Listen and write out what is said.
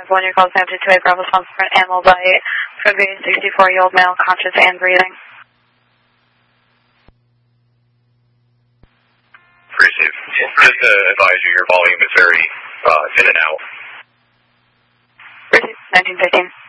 1, your call is now to 28 Bravo response for an animal bite from a 64-year-old male, conscious and breathing. Appreciate it. Just to advise you, your volume is very in and out. Appreciate 1915.